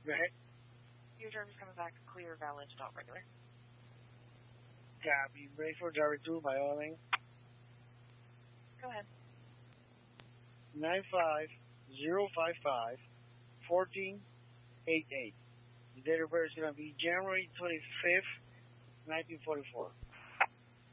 Go ahead. Your driver's coming back clear, valid, not regular. Copy. Break for driver 2 by all means. Go ahead. 95055 1488. The date of birth is going to be January 25th, 1944.